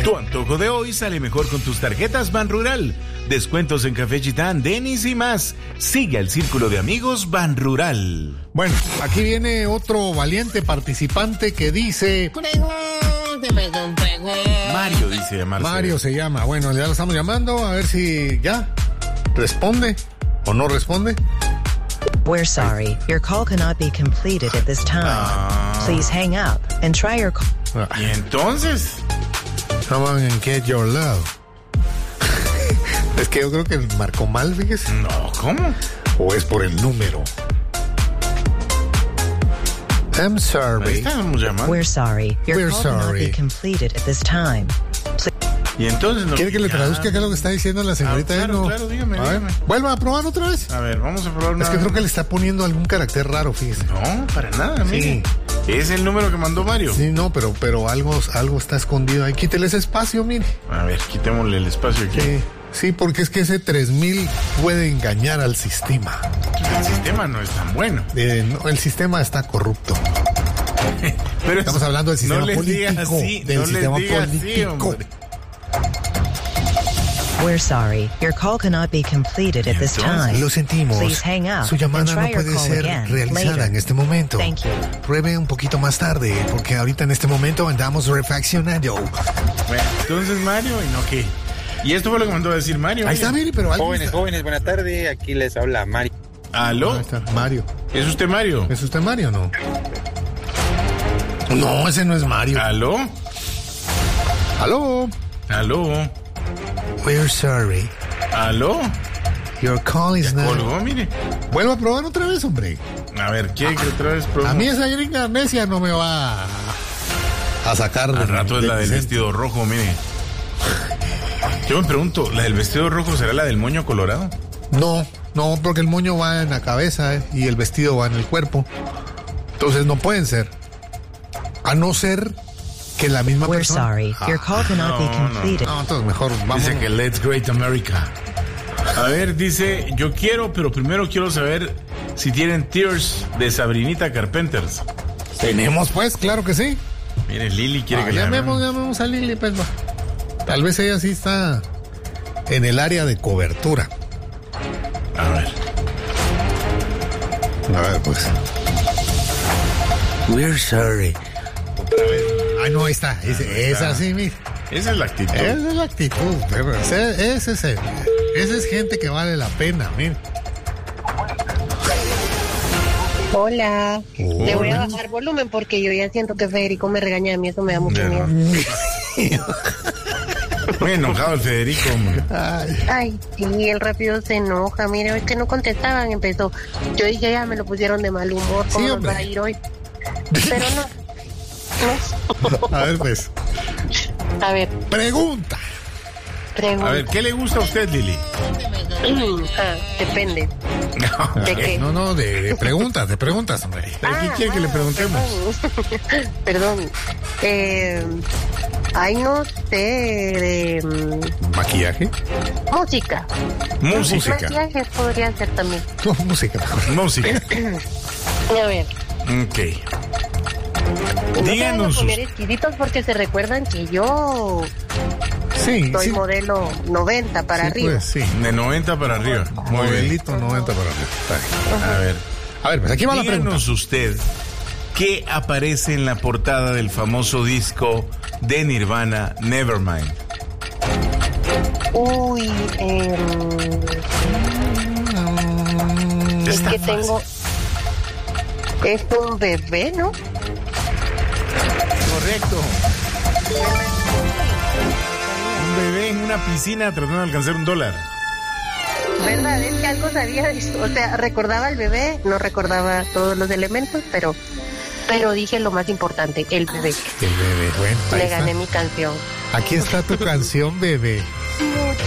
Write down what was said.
Tu antojo de hoy sale mejor con tus tarjetas Banrural. Descuentos en Café Chitán, Denny's y más. Sigue al círculo de amigos Banrural. Bueno, aquí viene otro valiente participante que dice... Mario dice llamarse. Mario se llama. Bueno, ya lo estamos llamando. A ver si ya responde o no responde. We're sorry. Your call cannot be completed at this time. Please hang up and try your call. ¿Y entonces? Come on and get your love. Es que yo creo que marcó mal, fíjese. No, ¿cómo? O es por el número. I'm Ahí sorry. estamos llamando. We're sorry. Your We're call cannot sorry. be completed at this time. Y entonces no. ¿Quiere que le traduzca qué es lo que está diciendo la señorita? claro, No. claro, dígame, A ver, dígame. vuelva a probar otra vez. A ver, vamos a probar una. Es que creo que le está poniendo algún carácter raro, fíjese. No, para nada, mire. Es el número que mandó Mario. Sí, no, pero algo está escondido ahí. Quítele ese espacio, mire. A ver, quitémosle el espacio aquí. Sí, porque es que ese 3000 puede engañar al sistema. El sistema no es tan bueno. No, el sistema está corrupto. Pero Estamos hablando del sistema no les político. diga así, del no sistema les diga así, político. hombre. We're sorry. Your call cannot be completed at this time. Lo sentimos. Please hang up Su llamada and try no your puede call ser again realizada later. en este momento. Thank you. Pruebe un poquito más tarde, porque ahorita en este momento andamos refaccionando. Bueno, entonces Mario, ¿y no qué? Y esto fue lo que mandó a decir Mario. Ahí está, mire, pero algo Jóvenes, buenas tardes. Aquí les habla Mario. ¿Aló? Ahí está, Mario. ¿Es usted Mario? ¿Es usted Mario o no? No, ese no es Mario. ¿Aló? ¿Aló? ¿Aló? We're sorry. ¿Aló? Your call is not... Colgó, mire. Vuelva a probar otra vez, hombre. A ver, ¿quiere que otra vez probemos? A mí esa gringa amnesia no me va a sacar... Al rato es la del Vicente. vestido rojo, mire. Yo me pregunto, ¿la del vestido rojo será la del moño colorado? No, porque el moño va en la cabeza y el vestido va en el cuerpo. Entonces no pueden ser. A no ser que la misma We're persona... sorry. Your call cannot be completed. No, entonces mejor vamos. Dice que Let's Great America. A ver, dice, yo quiero, pero primero quiero saber si tienen Tears de Sabrinita Carpenters. Tenemos pues, claro que sí. Mire, Lili quiere que le Llamemos a Lili, pues va. Tal vez ella sí está en el área de cobertura. A ver. A ver, pues. We're sorry. Ay, no, ahí está. Es así, mire. Esa es la actitud. Esa es la actitud. Pero esa es gente que vale la pena, mire. Hola. Hola. Le voy a bajar volumen porque yo ya siento que Federico me regaña a mí, eso me da mucho miedo. Muy enojado el Federico, hombre. Ay, sí, él rápido se enoja. Mira, es que no contestaban, empezó. Yo dije, ya me lo pusieron de mal humor, ¿cómo Sí, nos hombre. va a ir hoy? Pero no. A ver, pues. A ver, Pregunta. pregunta. A ver, ¿qué le gusta a usted, Lili? Depende. ¿De qué? No, de preguntas, hombre. ¿Pero qué quiere que le preguntemos? Perdón. Ay, no sé, de ¿Maquillaje? música. Música. Maquillaje podría ser también. No, música. Música. A ver. Ok. No se van a Díganos. poner exquisitos porque se recuerdan que yo Sí, soy sí. modelo 90 para Sí, arriba. pues, sí. De 90 para arriba. Muy bien. Modelito 90 para arriba. Está bien. A ver. A ver, pues aquí va la pregunta. Díganos usted qué aparece en la portada del famoso disco de Nirvana, Nevermind. Uy, es Está que fácil. tengo... Es un bebé, ¿no? Correcto. Un bebé en una piscina tratando de alcanzar $1. ¿Verdad? Es que algo sabía de eso. O sea, recordaba al bebé, no recordaba todos los elementos, pero dije lo más importante, el bebé. El bebé, bueno. ahí Le está. gané mi canción. Aquí está tu canción, bebé. Muchas